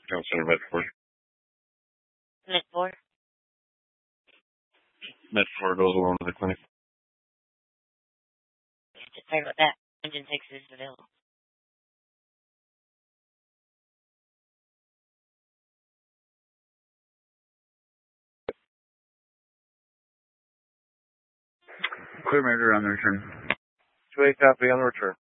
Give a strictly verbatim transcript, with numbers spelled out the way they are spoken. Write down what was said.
Town Center, Med four. Med four? Med four goes along to the clinic. Sorry about that. Engine six is available. Clear Major on the return. two eight copy on the return.